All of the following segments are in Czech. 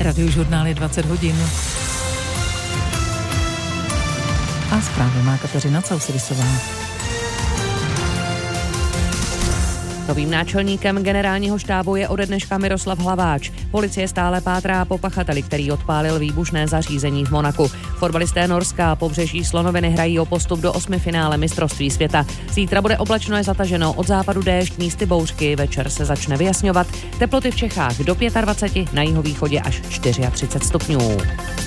Radiožurnál je 20 hodin. A zprávy má Kateřina Causidisová. Novým náčelníkem generálního štábu je ode dneška Miroslav Hlaváč. Policie stále pátrá po pachateli, který odpálil výbušné zařízení v Monaku. Fotbalisté Norska a pobřeží Slonoviny hrají o postup do 8. finále mistrovství světa. Zítra bude oblačno, je zataženo, od západu déšť, místy bouřky, večer se začne vyjasňovat. Teploty v Čechách do 25, na jihovýchodě až 34 stupňů.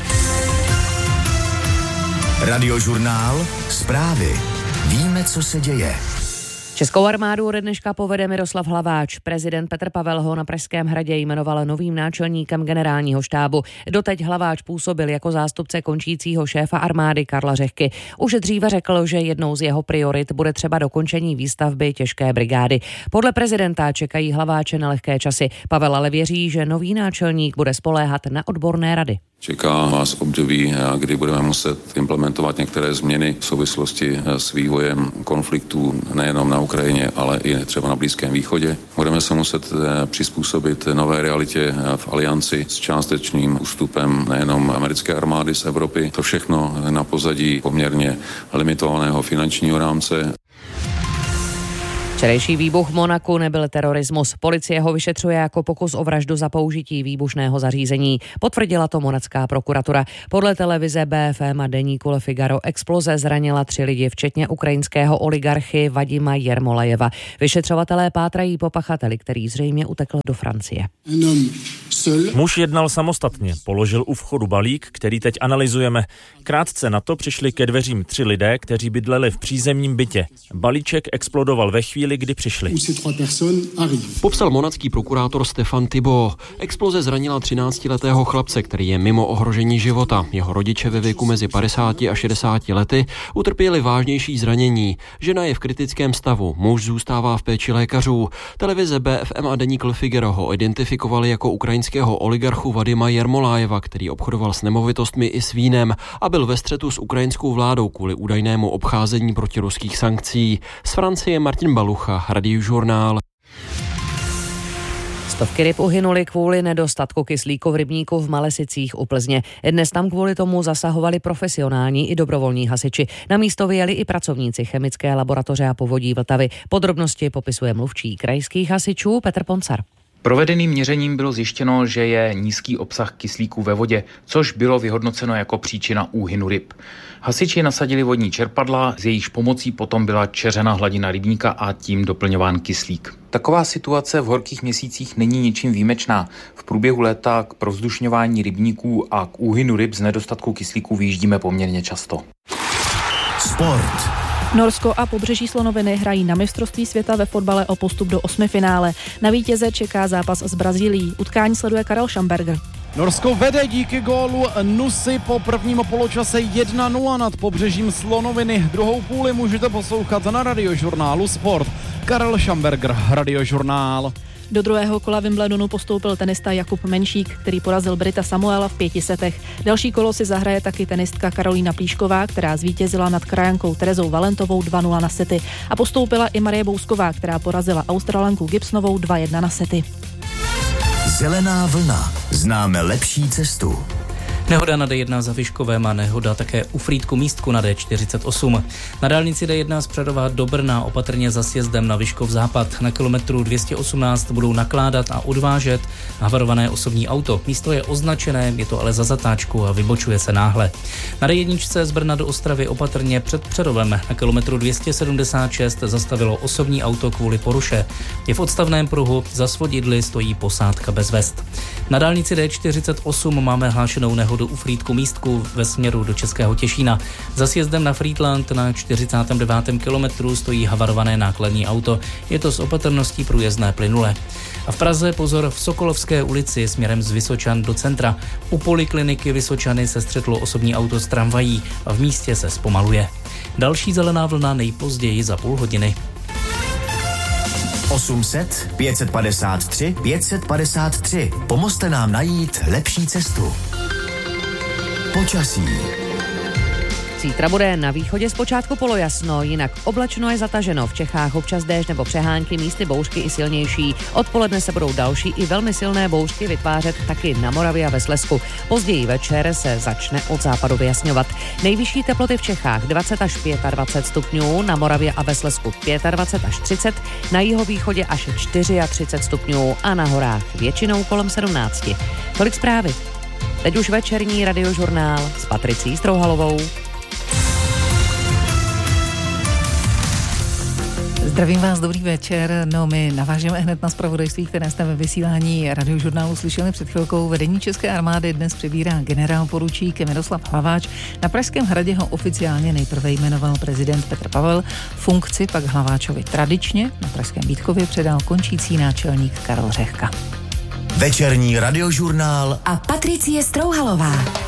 Radiožurnál, zprávy. Víme, co se děje. Českou armádu ode dneška povede Miroslav Hlaváč. Prezident Petr Pavel ho na Pražském hradě jmenoval novým náčelníkem generálního štábu. Doteď Hlaváč působil jako zástupce končícího šéfa armády Karla Řehky. Už dříve řekl, že jednou z jeho priorit bude třeba dokončení výstavby těžké brigády. Podle prezidenta čekají Hlaváče na lehké časy. Pavel ale věří, že nový náčelník bude spoléhat na odborné rady. Čeká vás období, kdy budeme muset implementovat některé změny v souvislosti s vývojem konfliktů nejenom na Ukrajině, ale i třeba na Blízkém východě. Budeme se muset přizpůsobit nové realitě v alianci s částečným ústupem nejenom americké armády z Evropy. To všechno na pozadí poměrně limitovaného finančního rámce. Včerejší výbuch v Monaku nebyl terorismus. Policie ho vyšetřuje jako pokus o vraždu za použití výbušného zařízení. Potvrdila to monacká prokuratura. Podle televize BFM a deníku Le Figaro exploze zranila 3 lidi, včetně ukrajinského oligarchy Vadima Jermolajeva. Vyšetřovatelé pátrají po pachateli, který zřejmě utekl do Francie. Muž jednal samostatně, položil u vchodu balík, který teď analyzujeme. Krátce na to přišli ke dveřím 3 lidé, kteří bydleli v přízemním bytě. Balíček explodoval ve chvíli, kdy přišli. Popsal monacký prokurátor Stefan Thibault. Exploze zranila 13letého chlapce, který je mimo ohrožení života. Jeho rodiče ve věku mezi 50 a 60 lety utrpěli vážnější zranění. Žena je v kritickém stavu, muž zůstává v péči lékařů. Televize BFM a deník Le Figaro ho identifikovali jako ukrajinského oligarchu Vadima Jermolajeva, který obchodoval s nemovitostmi i s vínem a byl ve střetu s ukrajinskou vládou kvůli údajnému obcházení protiruských sankcí. Z Francie Martin Balucha, Radiožurnál. Stovky ryb uhynuly kvůli nedostatku kyslíku v rybníku v Malesicích u Plzně. Dnes tam kvůli tomu zasahovali profesionální i dobrovolní hasiči. Na místo vyjeli i pracovníci chemické laboratoře a povodí Vltavy. Podrobnosti popisuje mluvčí krajských hasičů Petr Poncar. Provedeným měřením bylo zjištěno, že je nízký obsah kyslíku ve vodě, což bylo vyhodnoceno jako příčina úhynu ryb. Hasiči nasadili vodní čerpadla, s jejichž pomocí potom byla čeřena hladina rybníka a tím doplňován kyslík. Taková situace v horkých měsících není ničím výjimečná. V průběhu léta k provzdušňování rybníků a k úhynu ryb z nedostatku kyslíku vyjíždíme poměrně často. Sport. Norsko a pobřeží Slonoviny hrají na mistrovství světa ve fotbale o postup do 8. finále. Na vítěze čeká zápas s Brazílií. Utkání sleduje Karel Schamberger. Norsko vede díky gólu Nusy po prvním poločase 1-0 nad pobřežím Slonoviny. Druhou půli můžete poslouchat na Radiožurnálu Sport. Karel Schamberger, Radiožurnál. Do druhého kola Wimbledonu postoupil tenista Jakub Menšík, který porazil Brita Samuela v 5 setech. Další kolo si zahraje taky tenistka Karolína Plíšková, která zvítězila nad krajankou Terezou Valentovou 2-0 na sety. A postoupila i Marie Bousková, která porazila Australanku Gibsonovou 2-1 na sety. Zelená vlna. Známe lepší cestu. Nehoda na D1 za Vyškovem a nehoda také u Frýdku Místku na D48. Na dálnici D1 z Přerova do Brna opatrně za sjezdem na Vyškov západ. Na kilometru 218 budou nakládat a odvážet havarované osobní auto. Místo je označené, je to ale za zatáčku a vybočuje se náhle. Na D1 z Brna do Ostravy opatrně před Přerovem. Na kilometru 276 zastavilo osobní auto kvůli poruše. Je v odstavném pruhu, za svodidly stojí posádka bez vest. Na dálnici D48 máme hlášenou nehodu u Frýdku Místku ve směru do Českého Těšína. Za sjezdem na Frýdland na 49. kilometru stojí havarované nákladní auto. Je to s opatrností průjezdné plynule. A v Praze pozor v Sokolovské ulici směrem z Vysočan do centra. U polikliniky Vysočany se střetlo osobní auto s tramvají a v místě se zpomaluje. Další zelená vlna nejpozději za půl hodiny. 800 553 553. Pomozte nám najít lepší cestu. Počasí. Zítra bude na východě zpočátku polojasno, jinak oblačno je zataženo. V Čechách občas déšť nebo přehánky, místy bouřky i silnější. Odpoledne se budou další i velmi silné bouřky vytvářet taky na Moravě a ve Slezsku. Později večer se začne od západu vyjasňovat. Nejvyšší teploty v Čechách 20 až 25 stupňů, na Moravě a ve Slezsku 25 až 30, na jihovýchodě až 34 stupňů a na horách většinou kolem 17. Tolik zprávy. Teď už večerní radiožurnál s Patricí Strouhalovou. Zdravím vás, dobrý večer. No, my navážeme hned na zpravodajství, které jste ve vysílání radiožurnálu slyšeli před chvilkou. Vedení České armády dnes přebírá generál poručík Miroslav Hlaváč. Na Pražském hradě ho oficiálně nejprve jmenoval prezident Petr Pavel. Funkci pak Hlaváčovi tradičně na Pražském Vítkově předal končící náčelník Karel Řehka. Večerní radiožurnál a Patricie Strouhalová.